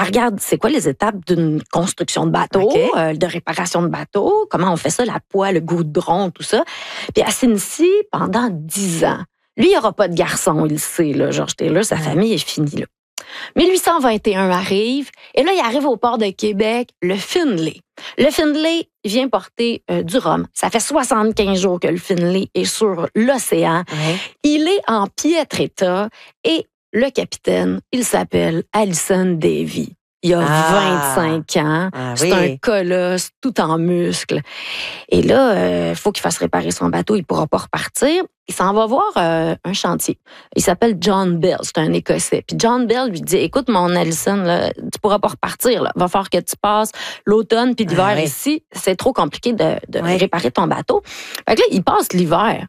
Elle regarde, c'est quoi les étapes d'une construction de bateau, de réparation de bateau, comment on fait ça, la poix, le goudron, tout ça. Puis elle s'initie pendant 10 ans. Lui, il n'y aura pas de garçon, il le sait, là, George Taylor, sa famille est finie, là. 1821 arrive, et là, il arrive au port de Québec, le Finlay. Le Finlay vient porter du rhum. Ça fait 75 jours que le Finlay est sur l'océan. Il est en piètre état, et le capitaine, il s'appelle Allison Davy. Il a 25 ans. C'est un colosse, tout en muscles. Et là, il faut qu'il fasse réparer son bateau. Il ne pourra pas repartir. Il s'en va voir un chantier. Il s'appelle John Bell. C'est un Écossais. Puis John Bell lui dit, écoute, mon Allison, là, tu ne pourras pas repartir. Là. Va falloir que tu passes l'automne puis l'hiver ici. C'est trop compliqué de réparer ton bateau. Fait que là, il passe l'hiver,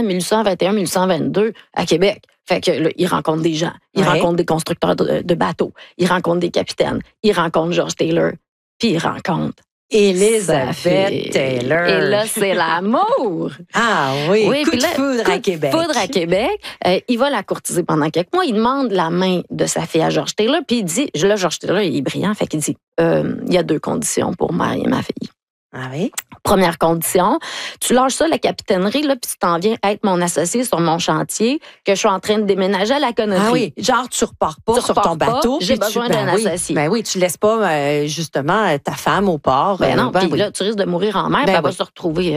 1821-1822, à Québec. Fait que là, il rencontre des gens, il rencontre des constructeurs de bateaux, il rencontre des capitaines, il rencontre George Taylor, puis il rencontre Elizabeth Taylor. Et là, c'est l'amour. Ah oui, coup de foudre à Québec. Foudre à Québec. Il va la courtiser pendant quelques mois. Il demande la main de sa fille à George Taylor, puis il dit, là, George Taylor, il est brillant, fait qu'il dit, il y a 2 conditions pour marier ma fille. Ah oui? Première condition, tu lâches ça, la capitainerie, là, puis tu t'en viens être mon associé sur mon chantier, que je suis en train de déménager à la connerie. Ah oui, genre tu repars pas sur ton bateau. J'ai besoin d'un associé. Ben oui, tu laisses pas justement ta femme au port. Ben non, puis là, tu risques de mourir en mer, puis elle va se retrouver.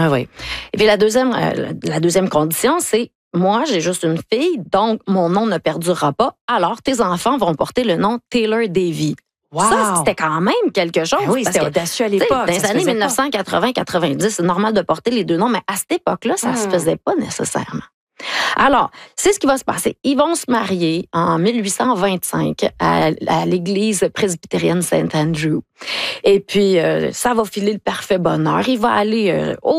Et puis la deuxième condition, c'est moi, j'ai juste une fille, donc mon nom ne perdurera pas, alors tes enfants vont porter le nom Taylor Davy. Wow. Ça, c'était quand même quelque chose. Oui, c'était audacieux à l'époque. Dans les années 1980-90, c'est normal de porter les 2 noms, mais à cette époque-là, ça ne se faisait pas nécessairement. Alors, c'est ce qui va se passer. Ils vont se marier en 1825 à l'église presbytérienne Saint-Andrew. Et puis, ça va filer le parfait bonheur. Il va aller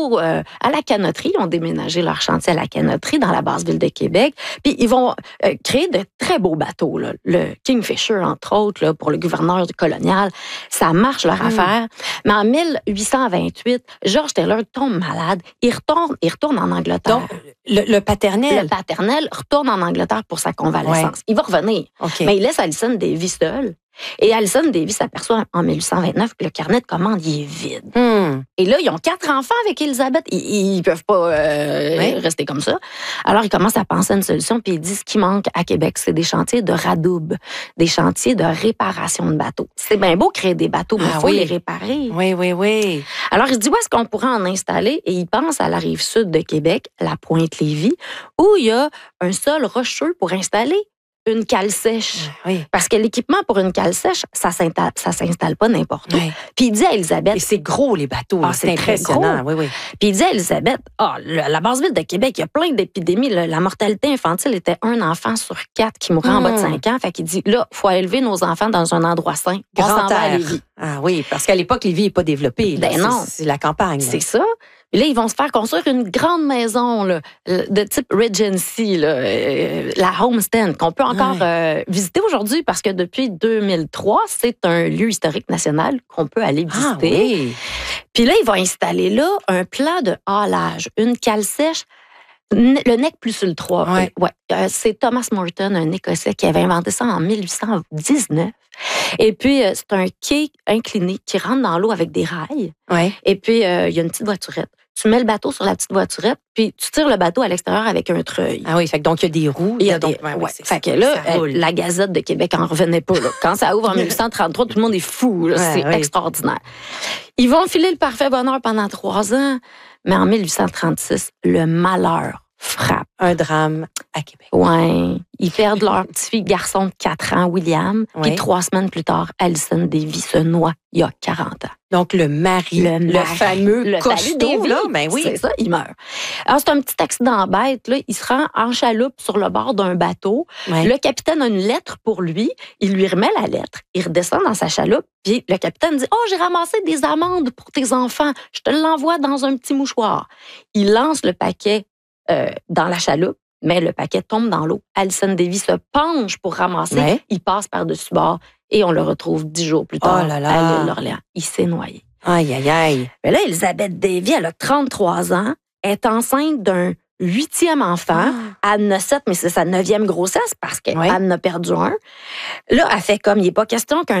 à la canotterie. Ils ont déménagé leur chantier à la canotterie dans la basse ville de Québec. Puis, ils vont créer de très beaux bateaux. Là. Le Kingfisher, entre autres, là, pour le gouverneur colonial. Ça marche leur affaire. Mais en 1828, George Taylor tombe malade. Il retourne en Angleterre. Donc, le paternel. Le paternel retourne en Angleterre pour sa convalescence. Il va revenir. Mais il laisse Allison Davy seule. Et Allison Davy s'aperçoit en 1829 que le carnet de commandes il est vide. Et là, ils ont 4 enfants avec Elizabeth. Ils peuvent pas rester comme ça. Alors, ils commencent à penser à une solution, puis ils disent ce qui manque à Québec, c'est des chantiers de radoub, des chantiers de réparation de bateaux. C'est bien beau créer des bateaux, mais il faut les réparer. Oui. Alors, il se dit où est-ce qu'on pourrait en installer? Et il pense à la rive sud de Québec, la Pointe-Lévis, où il y a un sol rocheux pour installer une cale sèche. Parce que l'équipement pour une cale sèche, ça s'installe pas n'importe où. Puis il dit à Elisabeth... Et c'est gros, les bateaux. C'est impressionnant. Puis il dit à Elisabeth, la basse ville de Québec, il y a plein d'épidémies. La mortalité infantile était 1 enfant sur 4 qui mourait en bas de 5 ans. Fait qu'il dit, là, il faut élever nos enfants dans un endroit sain. On s'en va à Lévis. Ah oui, parce qu'à l'époque, Lévis n'est pas développé. Ben non. C'est la campagne. C'est ça. Et là, ils vont se faire construire une grande maison là, de type Regency, la Homestead, qu'on peut encore visiter aujourd'hui parce que depuis 2003, c'est un lieu historique national qu'on peut aller visiter. Puis là, ils vont installer là un plat de halage, une cale sèche, le nec plus ultra. C'est Thomas Morton, un Écossais, qui avait inventé ça en 1819. Et puis, c'est un quai incliné qui rentre dans l'eau avec des rails. Et puis, il y a une petite voiturette. Tu mets le bateau sur la petite voiturette, puis tu tires le bateau à l'extérieur avec un treuil. Ah oui, fait que donc il y a des roues. Fait que là, la Gazette de Québec en revenait pas. Là. Quand ça ouvre en 1833, tout le monde est fou. Là. C'est extraordinaire. Ils vont filer le parfait bonheur pendant 3 ans, mais en 1836, le malheur frappe. Un drame à Québec. Ils perdent leur petit garçon de 4 ans, William, puis 3 semaines plus tard, Allison Davy se noie il y a 40 ans. Donc, le mari, le fameux costaud, là, c'est ça, il meurt. Alors, c'est un petit accident bête, là. Il se rend en chaloupe sur le bord d'un bateau. Le capitaine a une lettre pour lui. Il lui remet la lettre. Il redescend dans sa chaloupe. Puis le capitaine dit, j'ai ramassé des amandes pour tes enfants. Je te l'envoie dans un petit mouchoir. Il lance le paquet dans la chaloupe, mais le paquet tombe dans l'eau. Allison Davy se penche pour ramasser. Il passe par-dessus bord et on le retrouve 10 jours plus tard à l'île d'Orléans. Il s'est noyé. Aïe, aïe, aïe. Mais là, Elizabeth Davy, elle a 33 ans, est enceinte d'un 8e enfant. Elle en a 7, mais c'est sa 9e grossesse parce qu'elle en a perdu un. Là, elle fait comme, il n'est pas question qu'un